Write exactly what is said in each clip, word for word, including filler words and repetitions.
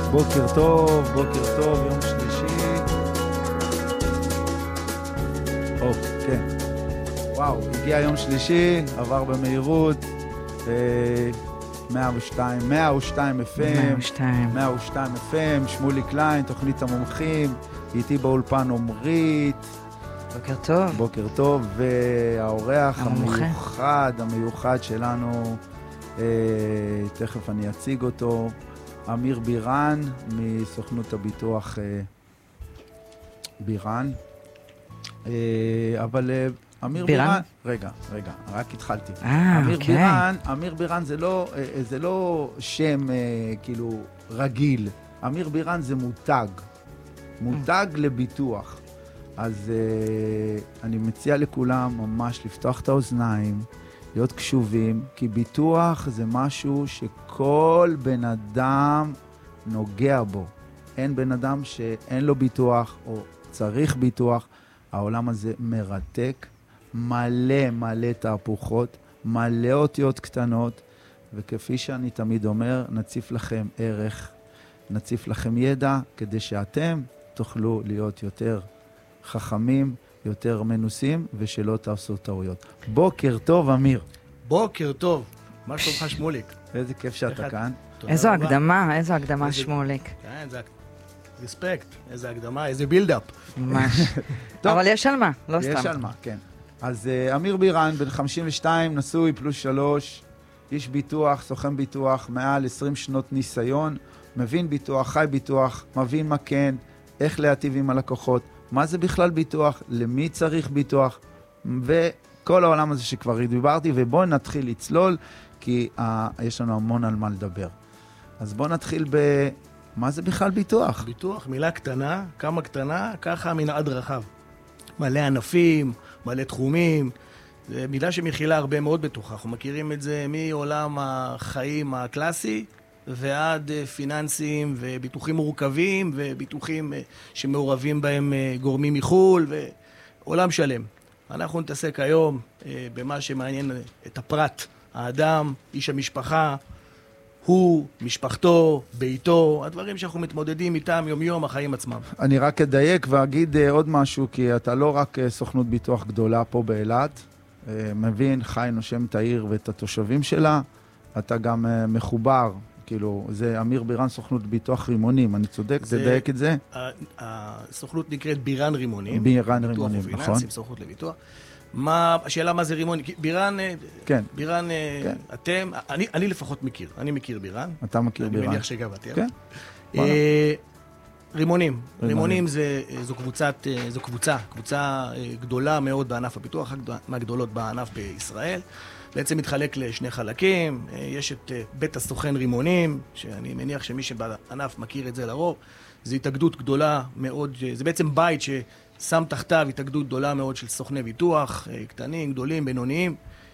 בוקר טוב, בוקר טוב, יום שלישי. או, כן. וואו, הגיע יום שלישי, עבר במהירות. מאה ושתיים, מאה ושתיים אף אם. מאה ושתיים. מאה ושתיים אף אם, שמולי קליין, תוכנית המומחים. איתי באולפן עומרית. בוקר טוב. בוקר טוב, והאורח המומחה. המיוחד, המיוחד שלנו, אה, תכף אני אציג אותו, אמיר בירן, מסוכנות הביטוח אה, בירן. אה, אבל אה, אמיר בירן? בירן, רגע, רגע, רק התחלתי. אה, אמיר אוקיי. בירן, אמיר בירן זה לא, אה, זה לא שם אה, כאילו רגיל. אמיר בירן זה מותג, מותג לביטוח. אז uh, אני מציע לכולם ממש לפתוח את האוזניים, להיות קשובים, כי ביטוח זה משהו שכל בן אדם נוגע בו. אין בן אדם שאין לו ביטוח או צריך ביטוח. העולם הזה מרתק, מלא מלא תהפוכות, מלא אותיות קטנות, וכפי שאני תמיד אומר, נציף לכם ערך, נציף לכם ידע, כדי שאתם תוכלו להיות יותר חכמים, יותר מנוסים, ושלא תעשו טעויות. בוקר טוב, אמיר. בוקר טוב. מה שלומך, שמוליק? איזה כיף שאתה כאן. איזו הקדמה, איזו הקדמה, שמוליק. כן, זה רספקט, איזה הקדמה, איזה בילדאפ. ממש. אבל יש על מה, לא סתם. יש על מה, כן. אז אמיר בירן, בן חמישים ושתיים, נשוי פלוס שלוש, איש ביטוח, סוכן ביטוח, מעל עשרים שנות ניסיון, מבין ביטוח, חי ביטוח, מבין מה כן, איך להטיב עם הלקוחות, מה זה בכלל ביטוח, למי צריך ביטוח, וכל העולם הזה שכבר דיברתי, ובואו נתחיל לצלול, כי uh, יש לנו המון על מה לדבר. אז בואו נתחיל ב... מה זה בכלל ביטוח? ביטוח, מילה קטנה, כמה קטנה, ככה מנעד רחב. מלא ענפים, מלא תחומים, זה מילה שמכילה הרבה מאוד בתוכה. אנחנו מכירים את זה מעולם החיים הקלאסי, ועד פיננסים וביטוחים מורכבים וביטוחים שמעורבים בהם גורמים מחול ועולם שלם. אנחנו נתעסק היום במה שמעניין את הפרט, האדם, איש המשפחה, הוא, משפחתו, ביתו, הדברים שאנחנו מתמודדים איתם יום יום, החיים עצמם. אני רק אדייק ואגיד עוד משהו, כי אתה לא רק סוכנות ביטוח גדולה פה באילת, מבין, חי, נושם את העיר ואת התושבים שלה, אתה גם מחובר, כאילו, זה אמיר בירן, סוכנות ביטוח רימונים, אני צודק? תדייק את זה? הסוכנות נקראת בירן רימונים. בירן רימונים, נכון. ביטוח ופיננסים, סוכנות לביטוח. מה, השאלה מה זה רימונים? בירן, כן. בירן, כן. אתם, אני, אני לפחות מכיר, אני מכיר בירן. אתה מכיר בירן. אני מניח שגם אתם. כן. אה, רימונים. רימונים זה, זו קבוצת, זו קבוצה, קבוצה גדולה מאוד בענף הביטוח, מהגדולות בענף בישראל. בעצם מתחלק לשני חלקים, יש את בית הסוכן רימונים, שאני מניח שמי שבענף מכיר את זה לרוב, זו התאגדות גדולה מאוד, זה בעצם בית ששם תחתיו התאגדות גדולה מאוד של סוכני ביטוח, קטנים, גדולים, בינוניים,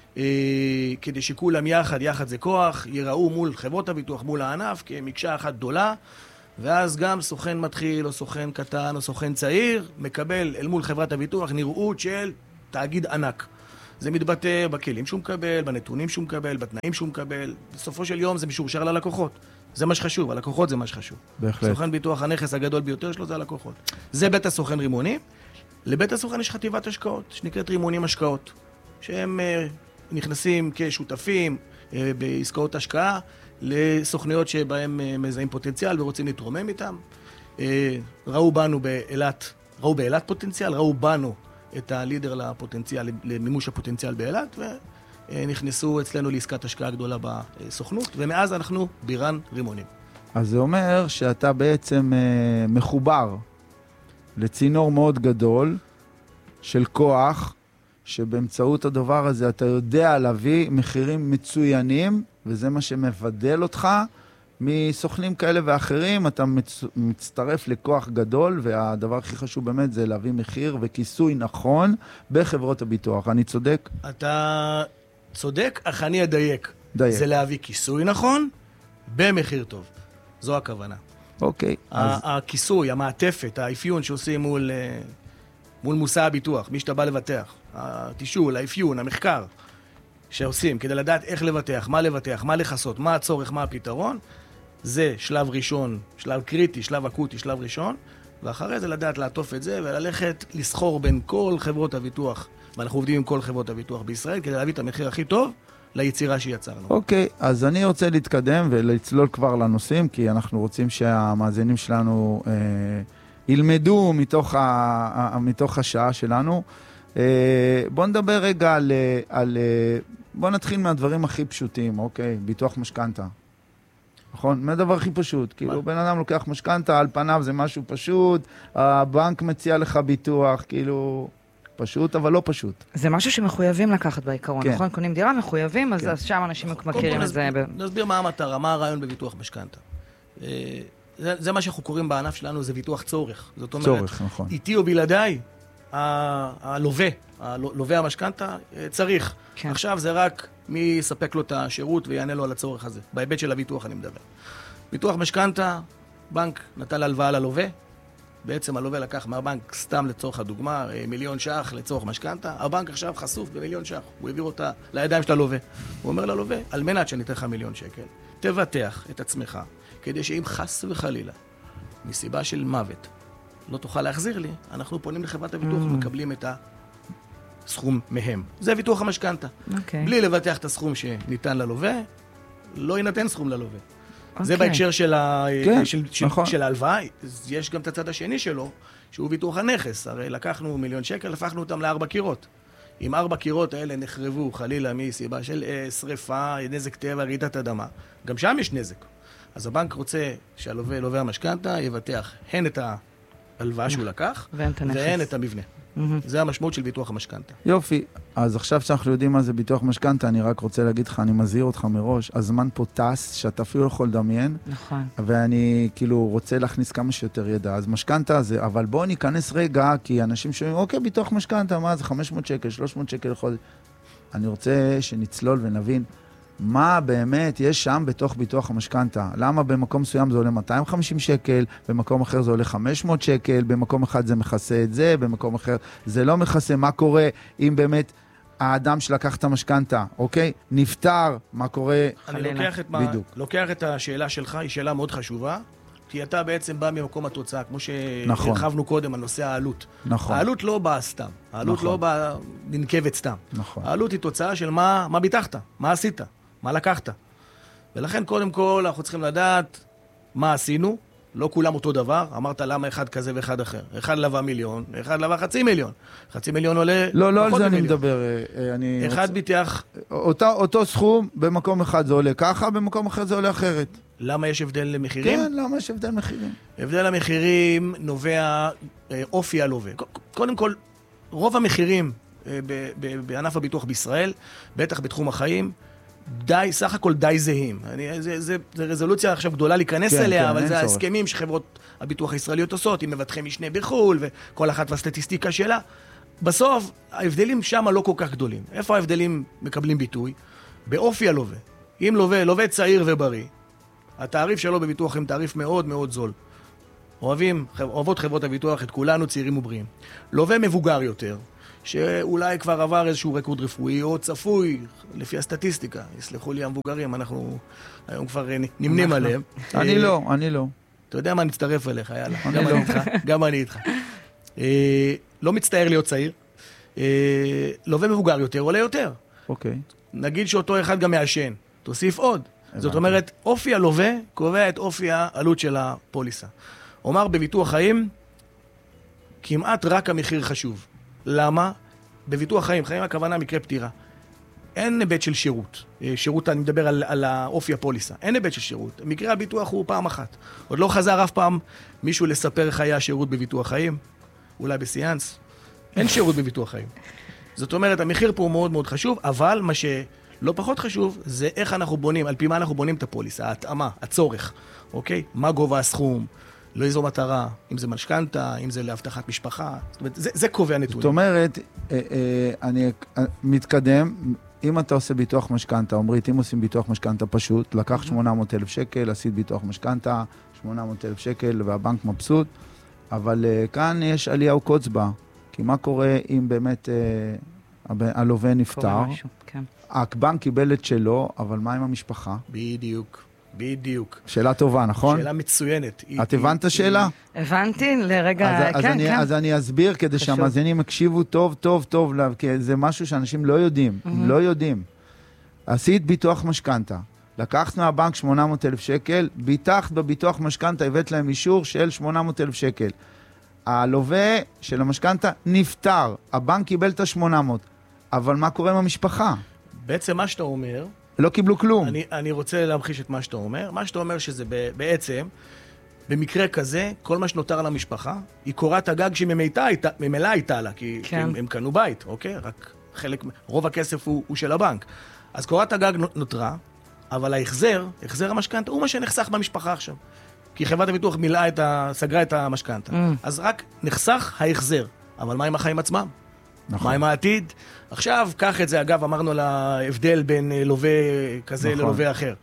כדי שכולם יחד, יחד זה כוח, יראו מול חברות הביטוח, מול הענף, כמקשה אחת גדולה, ואז גם סוכן מתחיל או סוכן קטן או סוכן צעיר, מקבל אל מול חברת הביטוח נראות של תאגיד ענק. זה מתבטא בכלים שהוא מקבל, בנתונים שהוא מקבל, בתנאים שהוא מקבל. בסופו של יום זה משורשר ללקוחות. זה מה שחשוב, הלקוחות זה מה שחשוב. בהחלט. סוכן ביטוח, הנכס הגדול ביותר שלו זה הלקוחות. זה בית הסוכן רימונים. לבית הסוכן יש חטיבת השקעות, שנקראת רימונים השקעות, שהם uh, נכנסים כשותפים uh, בעסקאות השקעה, לסוכניות שבהם uh, מזהים פוטנציאל ורוצים להתרומם איתם. Uh, ראו בנו באילת, ראו באילת פוטנציאל, ראו בנו את הלידר לפוטנציאל, למימוש הפוטנציאל באילת, ונכנסו אצלנו לעסקת השקעה גדולה בסוכנות, ומאז אנחנו בירן רימונים. אז זה אומר שאתה בעצם אה, מחובר לצינור מאוד גדול של כוח, שבאמצעות הדבר הזה אתה יודע להביא מחירים מצוינים, וזה מה שמבדל אותך מסוכנים כאלה ואחרים. אתה מצ... מצטרף לכוח גדול, והדבר הכי חשוב באמת זה להביא מחיר וכיסוי נכון בחברות הביטוח. אני צודק? אתה צודק, אך אני אדייק. דייק. זה להביא כיסוי נכון במחיר טוב. זו הכוונה. אוקיי. אז... הכיסוי, המעטפת, האפיון שעושים מול, מול מושא הביטוח, מי שאתה בא לבטח, התישול, האפיון, המחקר שעושים כדי לדעת איך לבטח, מה לבטח, מה לחסות, מה הצורך, מה הפתרון, זה שלב ראשון, שלב קריטי, שלב אקוטי, שלב ראשון, ואחרי זה לדעת לעטוף את זה וללכת לסחור בין כל חברות הביטוח, ואנחנו עובדים עם כל חברות הביטוח בישראל, כדי להביא את המחיר הכי טוב ליצירה שיצרנו. אוקיי, אז אני רוצה להתקדם ולצלול כבר לנושאים, כי אנחנו רוצים שהמאזינים שלנו אה, ילמדו מתוך, ה, מתוך השעה שלנו. אה, בוא נדבר רגע על, על... בוא נתחיל מהדברים הכי פשוטים, אוקיי? ביטוח משכנתה. נכון? מהדבר הכי פשוט. כאילו, בן אדם לוקח משכנתה, על פניו זה משהו פשוט, הבנק מציע לך ביטוח, כאילו... פשוט, אבל לא פשוט. זה משהו שמחויבים לקחת בעיקרון, כן. נכון? קונים דירה, מחויבים, אז, כן. אז שם אנשים מכירים את זה. נסביר מה המטרה, מה הרעיון בביטוח משכנתה. זה, זה מה שאנחנו קוראים בענף שלנו, זה ביטוח צורך. זאת אומרת, צורך, נכון. איתי או בלעדיי, הלווה, הלווה המשכנתה, צריך. כן. עכשיו זה רק מי יספק לו את השירות ויענה לו על הצורך הזה. בהיבט של הביטוח אני מדבר. ביטוח משכנתה, בנק נתן הלוואה ללווה, בעצם הלווה לקח מהבנק, סתם לצורך הדוגמה, מיליון שח לצורך משכנתה, הבנק עכשיו חשוף במיליון שח, הוא העביר אותה לידיים של הלווה. הוא אומר ללווה, על מנת שניתן לך מיליון שקל, תבטח את עצמך, כדי שאם חס וחלילה, מסיבה של מוות, לא תוכל להחזיר לי, אנחנו פונים לחברת הביטוח ומקבלים את הסכום מהם. זה ביטוח המשכנתה. אוקיי. בלי לבטח את הסכום שניתן ללווה, לא יינתן סכום ללווה. אוקיי. זה בהקשר של, ה... כן, של, של, נכון. של ההלוואה. יש גם את הצד השני שלו, שהוא ביטוח הנכס. הרי לקחנו מיליון שקל, הפכנו אותם לארבע קירות. אם ארבע קירות האלה נחרבו חלילה מסיבה של אה, שריפה, נזק טבע, רעידת אדמה, גם שם יש נזק. אז הבנק רוצה שהלווה, לווה המשכנתה, יבטח הן את ההלוואה שהוא לקח, והן את המבנה. זה המשמעות של ביטוח המשכנתה. יופי, אז עכשיו שאנחנו יודעים מה זה ביטוח משכנתה, אני רק רוצה להגיד לך, אני מזהיר אותך מראש, הזמן פה טס, שאתה אפילו לא יכול לדמיין, נכון. ואני כאילו רוצה להכניס כמה שיותר ידע, אז משכנתה זה, אבל בואו ניכנס רגע, כי אנשים שומעים, אוקיי, ביטוח משכנתה, מה זה חמש מאות שקל, שלוש מאות שקל לחודש. אני רוצה שנצלול ונבין, מה באמת יש שם בתוך ביטוח המשכנתה? למה במקום מסוים זה עולה מאתיים וחמישים שקל, במקום אחר זה עולה חמש מאות שקל, במקום אחד זה מכסה את זה, במקום אחר זה לא מכסה. מה קורה אם באמת האדם שלקח את המשכנתה, אוקיי? נפטר, מה קורה? אני לוקח את, מה, לוקח את השאלה שלך, היא שאלה מאוד חשובה, כי אתה בעצם בא ממקום התוצאה, כמו שהרחבנו נכון. קודם על נושא העלות. נכון. העלות לא באה סתם, העלות נכון. לא באה ננקבת סתם. נכון. העלות היא תוצאה של מה, מה ביטחת, מה עשית. מה לקחת? ולכן קודם כל אנחנו צריכים לדעת מה עשינו, לא כולם אותו דבר, אמרת למה אחד כזה ואחד אחר. אחד לווה מיליון, אחד לווה חצי מיליון. חצי מיליון עולה לא, לא על זה אני מדבר. אני אחד רוצה... ביטח... אותו, אותו סכום, במקום אחד זה עולה ככה, במקום אחר זה עולה אחרת. למה יש הבדל למחירים? כן, למה יש הבדל מחירים? הבדל המחירים נובע אופי הלווה. קודם כל, רוב המחירים בענף הביטוח בישראל, בטח בתחום החיים, די, סך הכל די זהים. אני, זה, זה, זה רזולוציה עכשיו גדולה להיכנס כן, אליה, כן, אבל זה צורך. ההסכמים שחברות הביטוח הישראליות עושות, עם מבטחי משנה בחול, וכל אחת והסטטיסטיקה שלה. בסוף, ההבדלים שם לא כל כך גדולים. איפה ההבדלים מקבלים ביטוי? באופי הלווה. אם לווה, לווה צעיר ובריא, התעריף שלו בביטוח הם תעריף מאוד מאוד זול. אוהבים, אוהבות חברות הביטוח את כולנו צעירים ובריאים. לווה מבוגר יותר, שאולי כבר עבר איזשהו רקורד רפואי, או צפוי, לפי הסטטיסטיקה. יסלחו לי המבוגרים, אנחנו היום כבר נמנים עליהם. אני לא, אני לא. אתה יודע מה, נצטרף אליך, יאללה. גם אני איתך, גם אני איתך. לא מצטער להיות צעיר. לווה מבוגר יותר, עולה יותר. אוקיי. נגיד שאותו אחד גם מעשן, תוסיף עוד. זאת אומרת, אופי הלווה קובע את אופי העלות של הפוליסה. אומר בביטוח חיים, כמעט רק המחיר חשוב. למה? בביטוח חיים, חיים הכוונה מקרה פטירה. אין היבט של שירות. שירות, אני מדבר על, על האופי הפוליסה. אין היבט של שירות. מקרה הביטוח הוא פעם אחת. עוד לא חזר אף פעם מישהו לספר איך היה שירות בביטוח חיים. אולי בסיאנס. אין שירות בביטוח חיים. זאת אומרת, המחיר פה הוא מאוד מאוד חשוב, אבל מה שלא פחות חשוב, זה איך אנחנו בונים, על פי מה אנחנו בונים את הפוליסה, ההתאמה, הצורך. אוקיי? מה גובה הסכום? לא איזו מטרה, אם זה משכנתה, אם זה להבטחת משפחה, זאת אומרת, זה, זה קובע נתונים. זאת אומרת, אה, אה, אני מתקדם, אם אתה עושה ביטוח משכנתה, אומרית, אם עושים ביטוח משכנתה פשוט, לקח שמונה מאות אלף שקל, עשית ביטוח משכנתה, שמונה מאות אלף שקל, והבנק מבסוט, אבל אה, כאן יש עלייה וקוץ בה, כי מה קורה אם באמת אה, הלווה נפטר? משהו, כן. הבנק קיבל את שלו, אבל מה עם המשפחה? בדיוק. בדיוק. שאלה טובה, נכון? שאלה מצוינת. את הבנת השאלה? הבנתי לרגע, אז, אז כן, אני, כן. אז אני אסביר כדי חשוב. שהמאזינים יקשיבו טוב, טוב, טוב, כי זה משהו שאנשים לא יודעים, Mm-hmm. לא יודעים. עשית ביטוח משכנתה, לקחת מהבנק שמונה מאות אלף שקל, ביטחת בביטוח משכנתה, הבאת להם אישור של שמונה מאות אלף שקל. הלווה של המשכנתה נפטר, הבנק קיבל את ה-שמונה מאות, אבל מה קורה עם המשפחה? בעצם מה שאתה אומר, לא קיבלו כלום. אני, אני רוצה להמחיש את מה שאתה אומר. מה שאתה אומר שזה בעצם, במקרה כזה, כל מה שנותר למשפחה, היא קורת הגג שממילא הייתה לה, כי, כן. כי הם, הם קנו בית, אוקיי? רק חלק, רוב הכסף הוא, הוא של הבנק. אז קורת הגג נותרה, אבל ההחזר, החזר המשכנתה, הוא מה שנחסך במשפחה עכשיו. כי חברת הביטוח מילאה את ה... סגרה את המשכנתה. Mm. אז רק נחסך ההחזר. אבל מה עם החיים עצמם? נכון. מה עם העתיד? עכשיו, קח את זה, אגב, אמרנו על ההבדל בין לווה כזה נכון. ללווה אחר.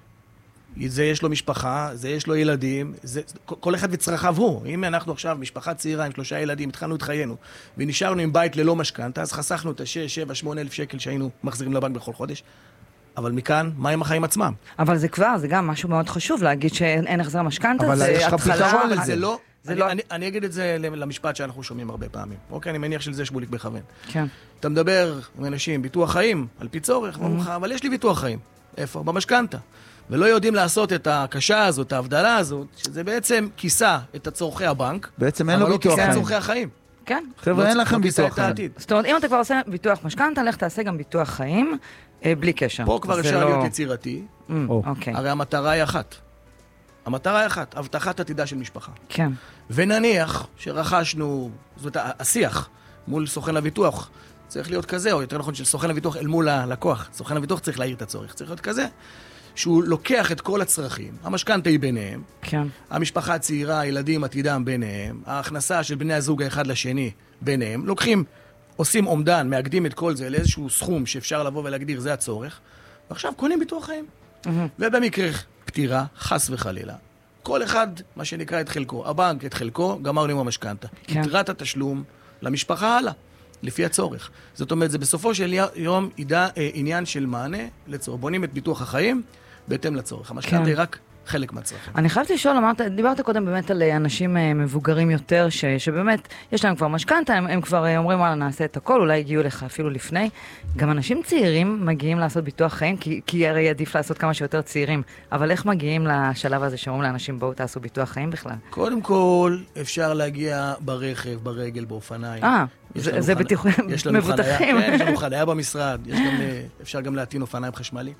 זה יש לו משפחה, זה יש לו ילדים, זה, כל אחד וצרכיו הוא. אם אנחנו עכשיו משפחה צעירה עם שלושה ילדים, התחלנו את חיינו, ונשארנו עם בית ללא משכנתה, אז חסכנו את השש, שבע, שמונה אלף שקל שהיינו מחזירים לבנק בכל חודש. אבל מכאן, מה עם החיים עצמם? אבל זה כבר, זה גם משהו מאוד חשוב, להגיד שאין החזר משכנתה, אבל יש לך פתרון אבל לזה. זה לא... זה אני, לא... אני, אני אגיד את זה למשפט שאנחנו שומעים הרבה פעמים. אוקיי, אני מניח שלזה שמוליק בכוון. כן. אתה מדבר עם אנשים, ביטוח חיים, על פי צורך, mm-hmm. אבל יש לי ביטוח חיים. איפה? במשכנתה. ולא יודעים לעשות את הקשה הזאת, את ההבדלה הזאת, שזה בעצם כיסה את צורכי הבנק, בעצם אין לו ביטוח חיים. אבל לא כיסה את צורכי החיים. כן. חבר'ה, לא, אין לכם לא ביטוח חיים. זאת אומרת, אם אתה כבר עושה ביטוח משכנתה, לך תעשה גם ביטוח חיים, אה, בלי קשר. פה כבר אפשר לא... להיות יצירתי. Mm, אוקיי. הרי המטרה היא אחת. המטרה היא אחת, הבטחת עתידה של משפחה. כן. ונניח שרכשנו, זאת אומרת, השיח מול סוכן הביטוח צריך להיות כזה, או יותר נכון של סוכן הביטוח אל מול הלקוח. סוכן הביטוח צריך להעיר את הצורך. צריך להיות כזה, שהוא לוקח את כל הצרכים, המשכנתה היא ביניהם, כן. המשפחה הצעירה, הילדים עתידם ביניהם, ההכנסה של בני הזוג האחד לשני ביניהם, לוקחים, עושים עומדן, מאגדים את כל זה לאיזשהו סכום שאפשר לבוא ולהגדיר, זה הצורך, ועכשיו קונים ביטוח חיים. Mm-hmm. ובמקרה פטירה, חס וחלילה. כל אחד, מה שנקרא את חלקו, הבנק את חלקו, גמרנו עם המשכנתה. כן. יתרת התשלום למשפחה הלאה, לפי הצורך. זאת אומרת, זה בסופו של יום ידע, אה, עניין של מענה לצורך. בונים את ביטוח החיים בהתאם לצורך. המשכנתה כן. היא רק חלק מהצרכים. אני חייבת לשאול, אמרת, דיברת קודם באמת על אנשים מבוגרים יותר, ש, שבאמת יש להם כבר משכנתה, הם, הם כבר אומרים, וואלה, נעשה את הכל, אולי הגיעו לך אפילו לפני. גם אנשים צעירים מגיעים לעשות ביטוח חיים, כי, כי הרי עדיף לעשות כמה שיותר צעירים. אבל איך מגיעים לשלב הזה שאומרים לאנשים, בואו תעשו ביטוח חיים בכלל? קודם כל, אפשר להגיע ברכב, ברגל, באופניים. אה, זה, זה חנ... בטיח... מבוטחים. כן, יש לנו חניה במשרד, יש גם, אפשר גם להטעין אופניים חשמליים.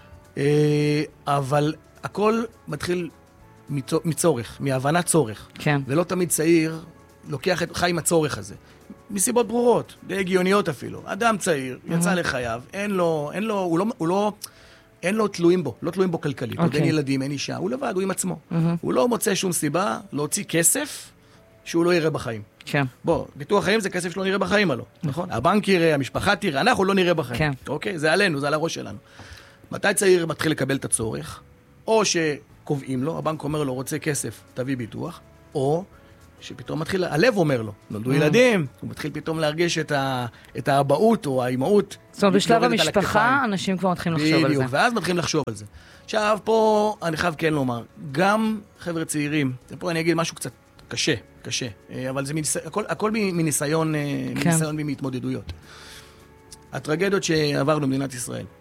אבל הכל מתחיל מצורך, מהבנת צורך. כן. ולא תמיד צעיר לוקח את חי עם הצורך הזה. מסיבות ברורות, די הגיוניות אפילו. אדם צעיר, יצא לחייו, אין לו, אין לו, הוא לא, הוא לא, אין לו תלויים בו, לא תלויים בו כלכלית. עוד אין ילדים, אין אישה, הוא לבד, הוא עם עצמו. הוא לא מוצא שום סיבה להוציא כסף שהוא לא יראה בחיים. כן. בוא, ביטוח חיים זה כסף שלא נראה בחיים עלו. נכון. הבנק יראה, המשפחה תראה, אנחנו לא נראה בחיים. כן. אוקיי? זה עלינו, זה על הראש שלנו. מתי צעיר מתחיל לקבל את הצורך? או שקובעים לו, הבנק אומר לו, רוצה כסף, תביא ביטוח, או שפתאום מתחיל, הלב אומר לו, נולדו ילדים, הוא מתחיל פתאום להרגיש את, ה, את האבהות או האימהות. זאת אומרת, בשלב המשפחה, אנשים כבר מתחילים לחשוב על זה. בדיוק, ואז מתחילים לחשוב על זה. עכשיו, פה אני חייב כן לומר, גם חבר'ה צעירים, פה אני אגיד משהו קצת קשה, קשה, אבל זה מניס... הכל, הכל מניסיון, כן. מניסיון ומהתמודדויות. הטרגדיות שעברנו במדינת ישראל,